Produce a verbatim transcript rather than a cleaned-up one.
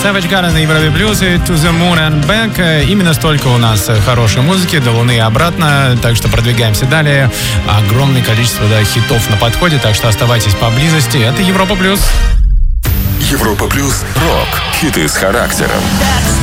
Savage Garden на Европе Плюс и To the Moon and Back. Именно столько у нас хорошей музыки, до Луны и обратно. Так что продвигаемся далее. Огромное количество да, хитов на подходе, так что оставайтесь поблизости. Это Европа Плюс. Европа Плюс. Рок. Хиты с характером.